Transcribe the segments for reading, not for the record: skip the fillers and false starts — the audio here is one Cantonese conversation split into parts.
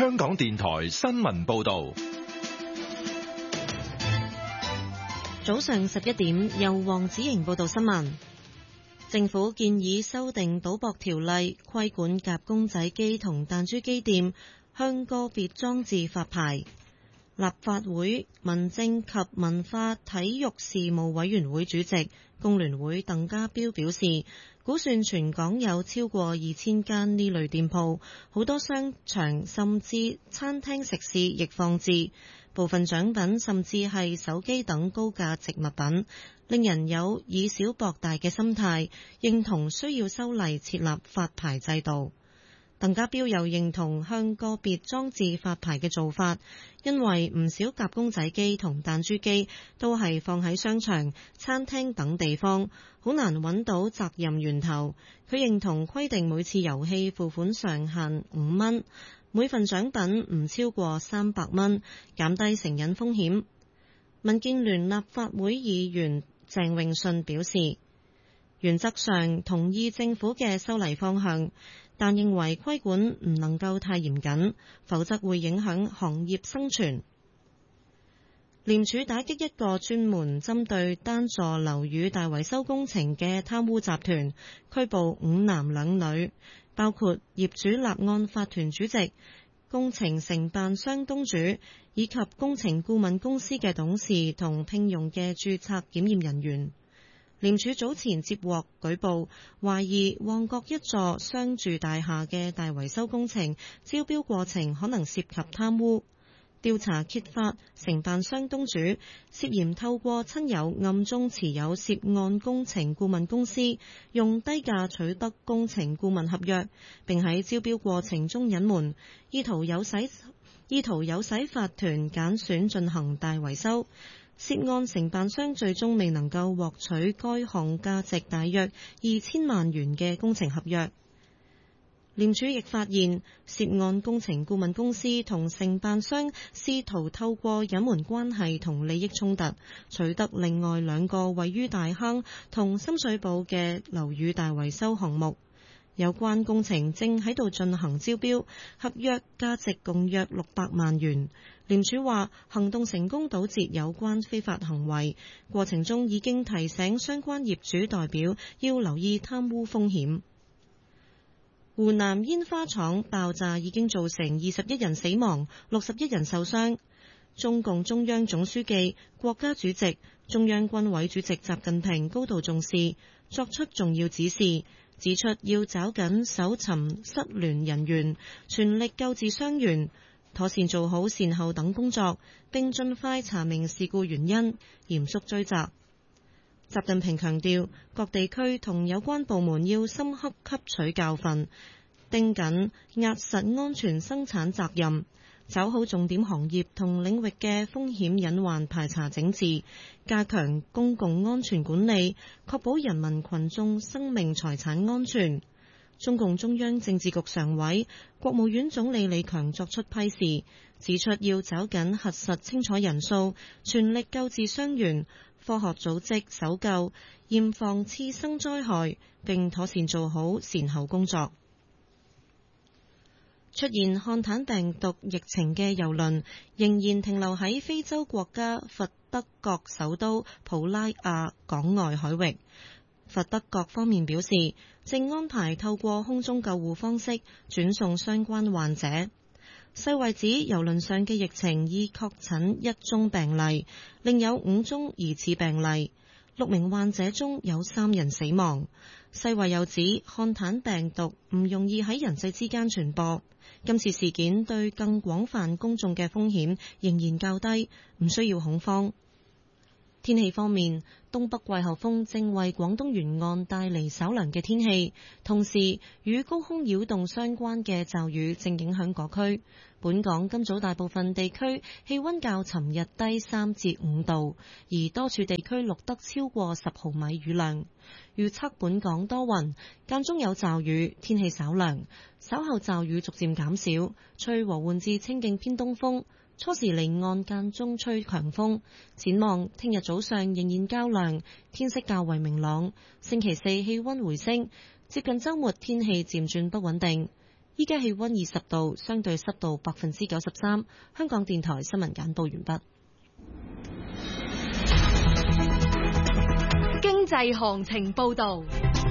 香港電台新聞報道。 早上11點，由黃子瑩報道新聞。政府建議修訂賭博條例，規管夾公仔機同彈珠機店向個別裝置發牌。立法會民政及文化體育事務委員會主席工聯會鄧家彪表示，估算全港有超過2000間呢類店鋪，好多商場甚至餐廳食肆亦放置，部分獎品甚至係手機等高價值物品，令人有以小博大嘅心態，認同需要修例設立發牌制度。鄧家彪又認同向個別裝置發牌嘅做法，因為唔少夾公仔機同彈珠機都係放喺商場、餐廳等地方，好難揾到責任源頭。佢認同規定每次遊戲付款上限5蚊，每份獎品唔超過300蚊，減低成癮風險。民建聯立法會議員鄭泳舜表示，原則上同意政府嘅修例方向，但認為規管唔能夠太嚴謹，否則會影響行業生存。廉署打擊一個專門針對單座樓宇大維修工程嘅貪污集團，拘捕5男2女，包括業主立案法團主席、工程承辦商東主以及工程顧問公司嘅董事同聘用嘅註冊檢驗人員。廉署早前接獲舉報，懷疑旺角一座商住大廈嘅大維修工程招標過程可能涉及貪污。調查揭發，承辦商東主涉嫌透過親友暗中持有涉案工程顧問公司，用低價取得工程顧問合約，並喺招標過程中隱瞞，意圖誘使法團揀選進行大維修。涉案承辦商最終未能夠獲取該項價值大約2000萬元嘅工程合約。廉署亦發現，涉案工程顧問公司同承辦商試圖透過隱瞞關係同利益衝突，取得另外2個位於大坑同深水埗嘅樓宇大維修項目。有關工程正喺度進行招標，合約價值共約600萬元。廉署話行動成功堵截有關非法行為，過程中已經提醒相關業主代表要留意貪污風險。湖南煙花廠爆炸已經造成21人死亡、61人受傷。中共中央總書記、國家主席、中央軍委主席習近平高度重視，作出重要指示，指出要抓緊搜尋失聯人員，全力救治傷員，妥善做好善後等工作，並盡快查明事故原因，嚴肅追責。習近平強調，各地區同有關部門要深刻吸取教訓，盯緊壓實安全生產責任，抓好重點行業同領域嘅風險隱患排查整治，加強公共安全管理，確保人民群眾生命財產安全。中共中央政治局常委、國務院總理李強作出批示，指出要抓緊核實清楚人數，全力救治傷員，科學組織搜救，嚴防次生災害，並妥善做好善後工作。出現漢坦病毒疫情嘅郵輪仍然停留喺非洲國家佛得角首都普拉亞港外海域。佛得角方面表示，正安排透過空中救護方式轉送相關患者。世衛指郵輪上嘅疫情已確診1宗病例，另有5宗疑似病例，6名患者中有3人死亡。世衛又指漢坦病毒唔容易喺人際之間傳播，今次事件對更廣泛公眾嘅風險仍然較低，唔需要恐慌。天氣方面，東北季候風正為廣東沿岸帶嚟稍涼嘅天氣，同時與高空擾動相關嘅驟雨正影響各區。本港今早大部分地區氣溫較尋日低3至5度，而多處地區錄得超過10毫米雨量。預測本港多雲，間中有驟雨，天氣稍涼，稍後驟雨逐漸減少，吹和緩至清勁偏東風。初時離岸間中吹強風，展望聽日早上仍然較涼，天色較為明朗。星期4氣溫回升，接近週末天氣漸轉不穩定。 依家氣溫20度，相對濕度93%。香港電台新聞簡報完畢。 經濟行情報道。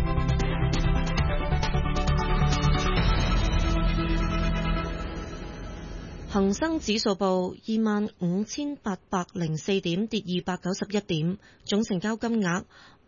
恒生指數報25,804點，跌291點，總成交金額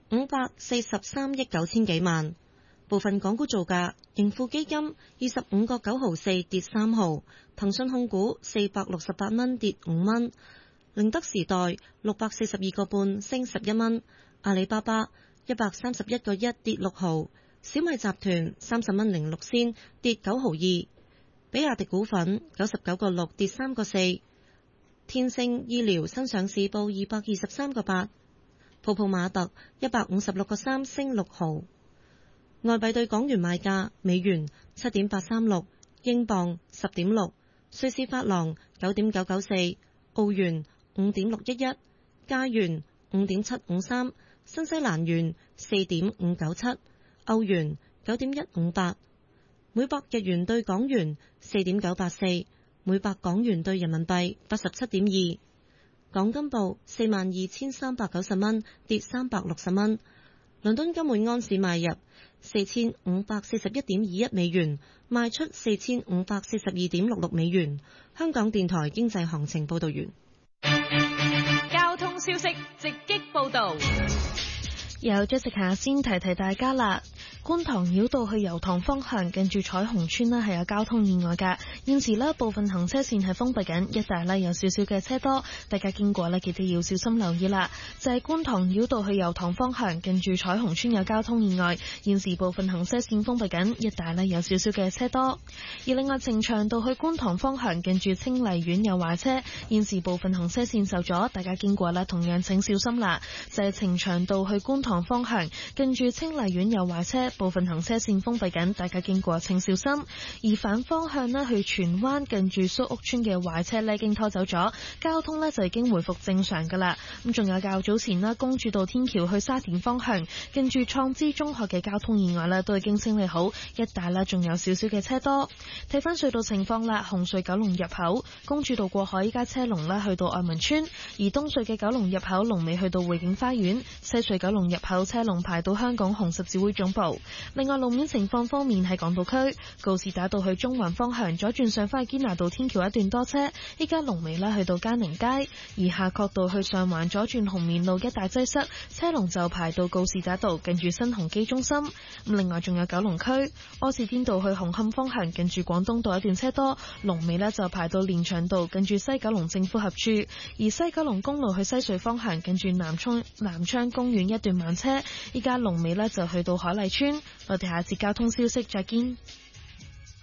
543億9千幾萬。部分港股造價：盈富基金25個9毫4跌3毫，騰訊控股468蚊跌5蚊，寧德時代642個半升11蚊，阿里巴巴131個1跌6毫，小米集團30蚊06仙跌9毫2。比亞迪股份99個6跌3個4，天星醫療新上市報223個8，泡泡瑪特156個3升6毫。外幣對港元賣價：美元7.836，英鎊10.6，瑞士法郎9.994，澳元5.611，加元5.753，新西蘭元4.597，歐元9.158。每百日元對港元4.984，每百港元對人民幣87.2。港金報42,390蚊，跌360蚊。倫敦金每安士買入4,541.21美元，賣出4,542.66美元。香港電台經濟行情報道完。 交通消息直擊報道。 有Jessica先提提大家啦。觀塘繞道去油塘方向近住彩虹村係有交通意外㗎，現時部分行車線係封閉緊，一帶有少少嘅車多，大家經過記得要小心留意啦。就係觀塘繞道去油塘方向近住彩虹村有交通意外，現時部分行車線封閉緊，一帶有少少嘅車多。而另外呈祥道去觀塘方向近住清麗苑有壞車，現時部分行車線受阻，大家經過同樣請小心啦。就係呈祥道去觀塘方向近住清麗苑有壞車，部分行車線封閉緊，大家經過請小心。而反方向去荃灣近住蘇屋村嘅壞車已經拖走咗，交通就已經回復正常噶啦。咁仲有較早前公主道天橋去沙田方向近住創知中學嘅交通意外都已經清理好，一帶仲有少少嘅車多。睇翻隧道情況啦，紅隧九龍入口公主道過海依家車龍去到愛民村，而東隧嘅九龍入口龍尾去到匯景花園，西隧九龍入口車龍排到香港紅十字會總部。另外路面情況方面，喺港島區告士打道去中環方向左轉上返去堅拿道天橋一段多車，依家龍尾去到嘉寧街；而夏慤道去上環左轉紅棉路一帶擠塞，車龍就排到告士打道近住新鴻基中心。咁另外仲有九龍區柯士甸道去紅磡方向近住廣東道一段車多，龍尾就排到連翔道近住西九龍政府合署；而西九龍公路去西隧方向近住南昌公園一段慢車，依家龍尾就去到海麗村。我哋下次交通消息再見。